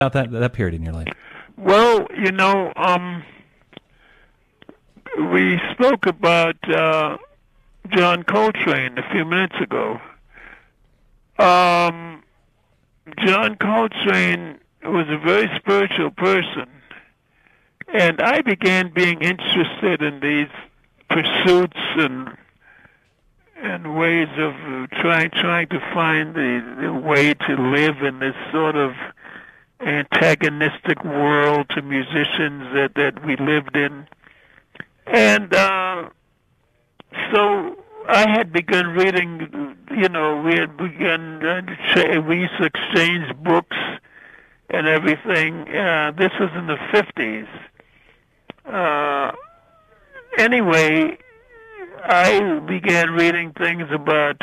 about that period in your life. Well, we spoke about John Coltrane a few minutes ago. John Coltrane was a very spiritual person, and I began being interested in these pursuits and ways of trying to find the way to live in this sort of antagonistic world to musicians that we lived in. And so I had begun reading, we used to exchange books and everything. This was in the 50s. Anyway, I began reading things about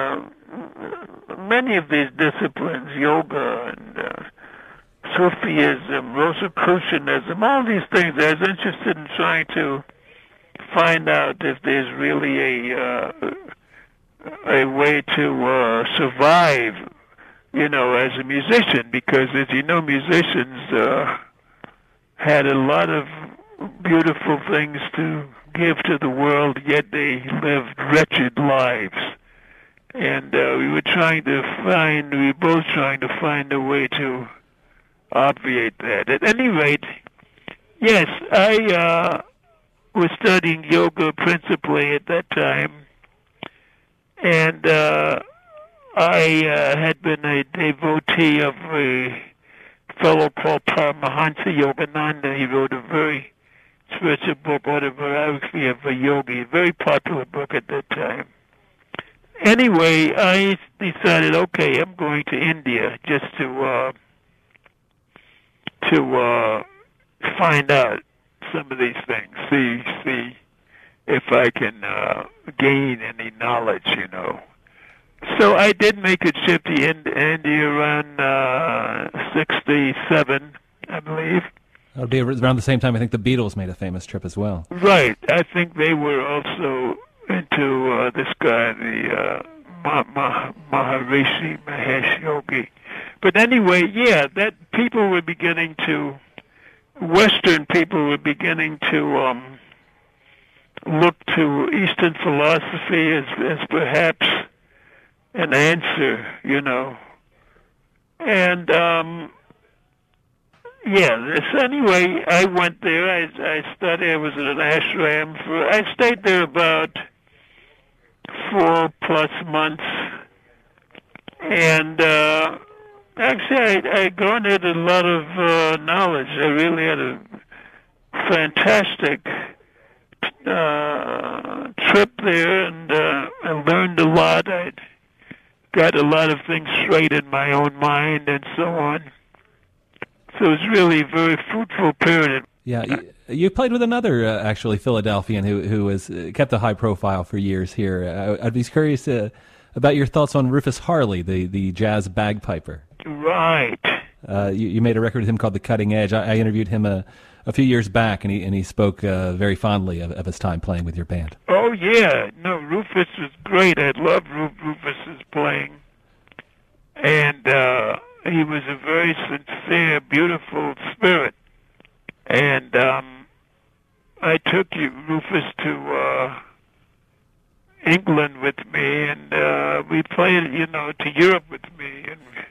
many of these disciplines, yoga and Sufism, Rosicrucianism, all these things. I was interested in trying to find out if there's really a way to survive, as a musician, because as you know, musicians had a lot of beautiful things to give to the world, yet they lived wretched lives. And we were both trying to find a way to obviate that. At any rate, yes, I was studying yoga principally at that time, and I had been a devotee of a fellow called Paramahansa Yogananda. He wrote a very spiritual book, Autobiography of a Yogi, a very popular book at that time. Anyway, I decided, okay, I'm going to India just to find out some of these things, see if I can gain any knowledge, So I did make a trip to India around 67, I believe. That would be around the same time I think the Beatles made a famous trip as well. Right. I think they were also into this guy, the Maharishi Mahesh Yogi. But anyway, yeah, that Western people were beginning to look to Eastern philosophy as perhaps an answer, And anyway, I went there. I studied. I was at an ashram I stayed there about 4+ months, and actually, I garnered a lot of knowledge. I really had a fantastic trip there, and I learned a lot. I got a lot of things straight in my own mind and so on. So it was really a very fruitful period. Yeah, you played with another, actually, Philadelphian who has kept a high profile for years here. I'd be curious about your thoughts on Rufus Harley, the jazz bagpiper. Right. You made a record with him called The Cutting Edge. I interviewed him a few years back, and he spoke very fondly of his time playing with your band. Oh, yeah. No, Rufus was great. I loved Rufus's playing. And he was a very sincere, beautiful spirit. And I took Rufus to England with me, and we played, to Europe with me.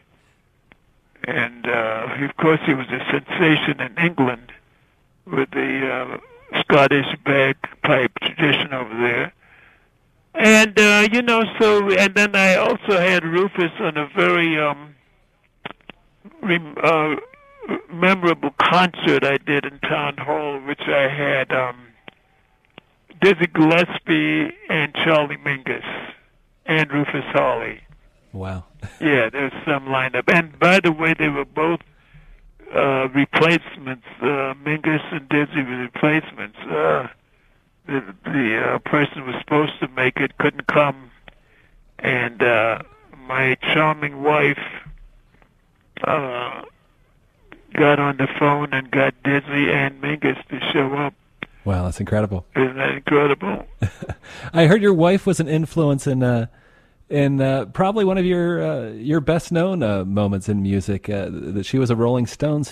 And of course, he was a sensation in England with the Scottish bagpipe tradition over there. And, and then I also had Rufus on a very memorable concert I did in Town Hall, which I had Dizzy Gillespie and Charlie Mingus and Rufus Harley. Wow. Yeah, there's some lineup. And by the way, they were both replacements. Mingus and Dizzy were replacements. The person who was supposed to make it couldn't come. And my charming wife got on the phone and got Dizzy and Mingus to show up. Wow, that's incredible. Isn't that incredible? I heard your wife was an influence in And probably one of your best known moments in music, that she was a Rolling Stones